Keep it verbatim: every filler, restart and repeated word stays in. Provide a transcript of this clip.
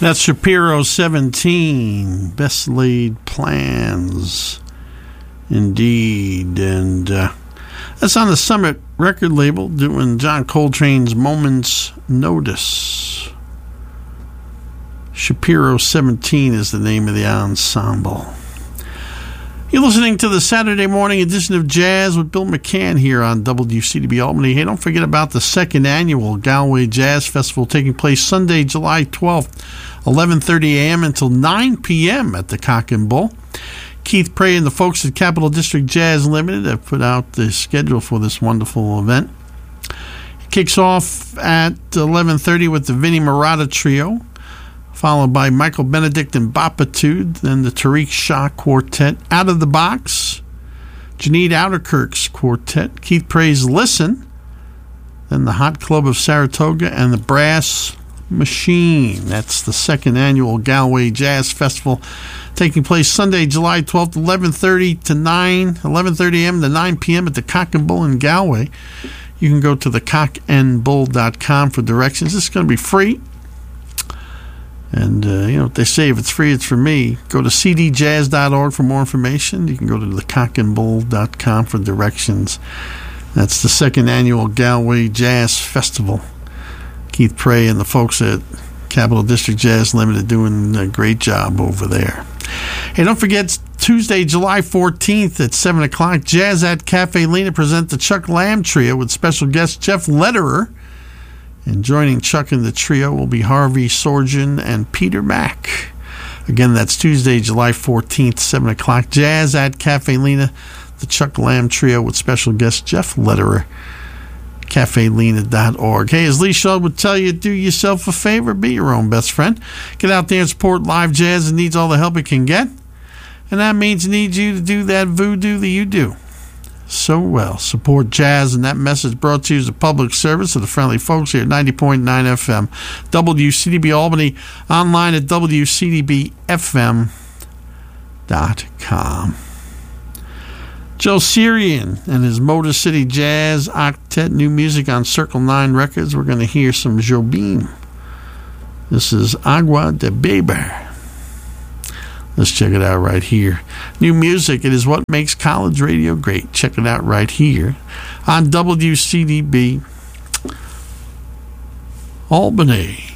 That's Shapiro seventeen, Best Laid Plans. Indeed. And uh, that's on the Summit record label, doing John Coltrane's Moments Notice. Shapiro seventeen is the name of the ensemble. You're listening to the Saturday morning edition of Jazz with Bill McCann here on W C D B Albany. Hey, don't forget about the second annual Galway Jazz Festival taking place Sunday, July twelfth, eleven thirty a.m. until nine p.m. at the Cock and Bull. Keith Prey and the folks at Capital District Jazz Limited have put out the schedule for this wonderful event. It kicks off at eleven thirty with the Vinnie Murata Trio, followed by Michael Benedict and Bapitude, then the Tariq Shah Quartet, Out of the Box, Janine Outerkirk's Quartet, Keith Prey's Listen, then the Hot Club of Saratoga, and the Brass Machine. That's the second annual Galway Jazz Festival taking place Sunday, July twelfth, eleven thirty to nine, eleven thirty a.m. to nine p.m. at the Cock and Bull in Galway. You can go to the cock and bull dot com for directions. This is going to be free. And, uh, you know, they say if it's free, it's for me. Go to c d jazz dot org for more information. You can go to the cock and bull dot com for directions. That's the second annual Galway Jazz Festival. Keith Prey and the folks at Capital District Jazz Limited doing a great job over there. Hey, don't forget, Tuesday, July fourteenth at seven o'clock, Jazz at Cafe Lena present the Chuck Lamb Trio with special guest Jeff Lederer. And joining Chuck in the trio will be Harvey Sorgen and Peter Mack. Again, that's Tuesday, July fourteenth, seven o'clock. Jazz at Cafe Lena, the Chuck Lamb Trio with special guest Jeff Lederer. cafe lena dot org. Hey, as Lee Shaw would tell you, do yourself a favor, be your own best friend. Get out there and support live jazz. It needs all the help it can get. And that means it needs you to do that voodoo that you do so well. Support jazz, and that message brought to you as a public service of the friendly folks here at ninety point nine F M. W C D B Albany, online at w c d b f m dot com. Joe Syrian and his Motor City Jazz Octet, new music on Circle nine Records. We're going to hear some Jobim. This is Agua de Beber. Let's check it out right here. New music, it is what makes college radio great. Check it out right here on W C D B Albany.